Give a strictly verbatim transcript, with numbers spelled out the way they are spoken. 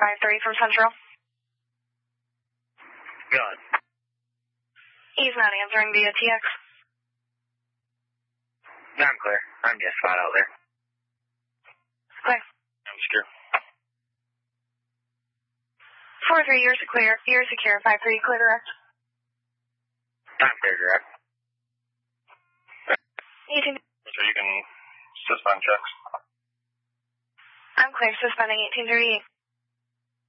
five three from Central. Go ahead. He's not answering via T X. No, I'm clear. I'm just flat out there. Clear. I'm secure. four three, you're clear. You're secure. five three, clear direct. I'm clear direct. eighteen. So you can suspend checks. I'm clear. Suspending eighteen thirty-eight.